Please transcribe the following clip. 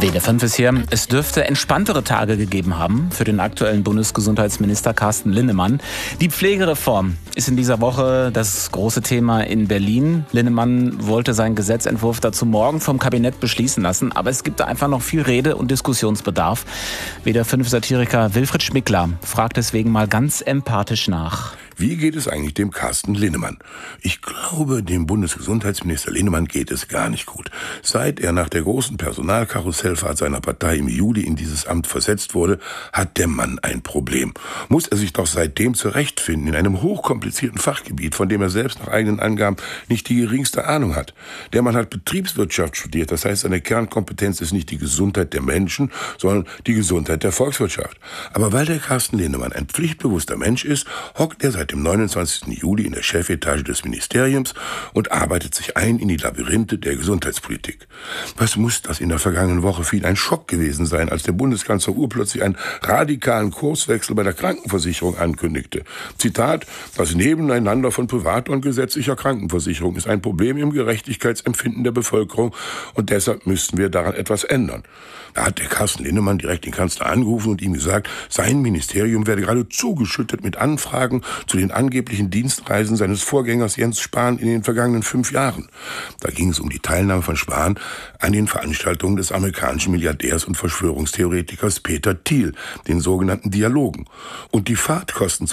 WDR 5 ist hier. Es dürfte entspanntere Tage gegeben haben für den aktuellen Bundesgesundheitsminister Carsten Linnemann. Die Pflegereform ist in dieser Woche das große Thema in Berlin. Linnemann wollte seinen Gesetzentwurf dazu morgen vom Kabinett beschließen lassen. Aber es gibt da einfach noch viel Rede- und Diskussionsbedarf. WDR 5-Satiriker Wilfried Schmickler fragt deswegen mal ganz empathisch nach. Wie geht es eigentlich dem Carsten Linnemann? Ich glaube, dem Bundesgesundheitsminister Linnemann geht es gar nicht gut. Seit er nach der großen Personalkarussellfahrt seiner Partei im Juli in dieses Amt versetzt wurde, hat der Mann ein Problem. Muss er sich doch seitdem zurechtfinden in einem hochkomplizierten Fachgebiet, von dem er selbst nach eigenen Angaben nicht die geringste Ahnung hat. Der Mann hat Betriebswirtschaft studiert, das heißt, seine Kernkompetenz ist nicht die Gesundheit der Menschen, sondern die Gesundheit der Volkswirtschaft. Aber weil der Carsten Linnemann ein pflichtbewusster Mensch ist, hockt er seit dem 29. Juli in der Chefetage des Ministeriums und arbeitet sich ein in die Labyrinthe der Gesundheitspolitik. Was muss das in der vergangenen Woche für ihn ein Schock gewesen sein, als der Bundeskanzler urplötzlich einen radikalen Kurswechsel bei der Krankenversicherung ankündigte. Zitat: Das Nebeneinander von privater und gesetzlicher Krankenversicherung ist ein Problem im Gerechtigkeitsempfinden der Bevölkerung und deshalb müssten wir daran etwas ändern. Da hat der Carsten Linnemann direkt den Kanzler angerufen und ihm gesagt, sein Ministerium werde gerade zugeschüttet mit Anfragen zu den angeblichen Dienstreisen seines Vorgängers Jens Spahn in den vergangenen 5 Jahren. Da ging es um die Teilnahme von Spahn an den Veranstaltungen des amerikanischen Milliardärs und Verschwörungstheoretikers Peter Thiel, den sogenannten Dialogen. Und die Fahrtkosten